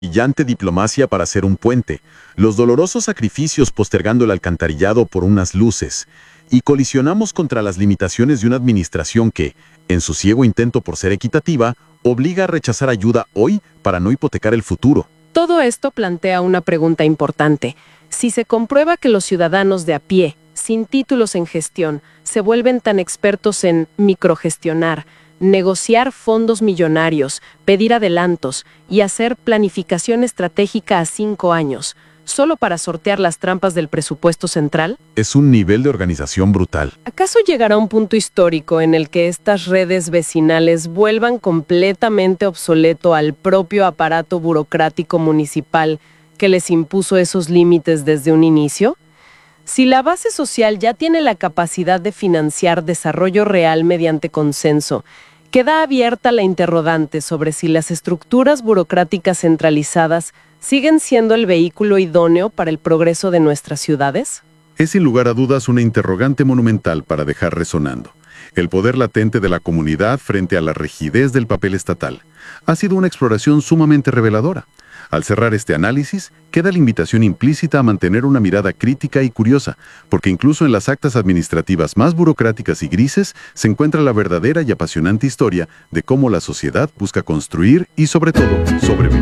Brillante diplomacia para hacer un puente, los dolorosos sacrificios postergando el alcantarillado por unas luces, y colisionamos contra las limitaciones de una administración que, en su ciego intento por ser equitativa, obliga a rechazar ayuda hoy para no hipotecar el futuro. Todo esto plantea una pregunta importante. Si se comprueba que los ciudadanos de a pie, sin títulos en gestión, se vuelven tan expertos en microgestionar, negociar fondos millonarios, pedir adelantos y hacer planificación estratégica a 5 años, solo para sortear las trampas del presupuesto central? Es un nivel de organización brutal. ¿Acaso llegará un punto histórico en el que estas redes vecinales vuelvan completamente obsoleto al propio aparato burocrático municipal que les impuso esos límites desde un inicio? Si la base social ya tiene la capacidad de financiar desarrollo real mediante consenso, queda abierta la interrogante sobre si las estructuras burocráticas centralizadas siguen siendo el vehículo idóneo para el progreso de nuestras ciudades. Es sin lugar a dudas una interrogante monumental para dejar resonando. El poder latente de la comunidad frente a la rigidez del papel estatal ha sido una exploración sumamente reveladora. Al cerrar este análisis, queda la invitación implícita a mantener una mirada crítica y curiosa, porque incluso en las actas administrativas más burocráticas y grises se encuentra la verdadera y apasionante historia de cómo la sociedad busca construir y, sobre todo, sobrevivir.